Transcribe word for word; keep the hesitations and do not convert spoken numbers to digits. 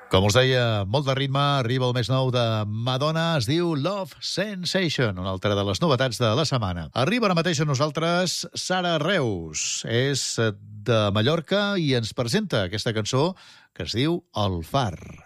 Com us deia, molt de ritme, arriba el més nou de Madonna, es diu Love Sensation, una altra de les novetats de la setmana. Arriba ara mateix a nosaltres Sara Reus, és de Mallorca i ens presenta aquesta cançó que es diu El Far.